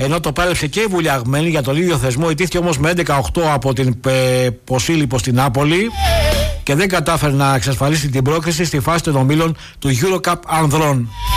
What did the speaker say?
ενώ το πάλεψε και η Βουλιαγμένη για τον ίδιο θεσμό. Ιτήθηκε όμως με 11-8 από την Ποσίλιππο στην Νάπολη και δεν κατάφερε να εξασφαλίσει την πρόκριση στη φάση των ομίλων του Eurocup ανδρών.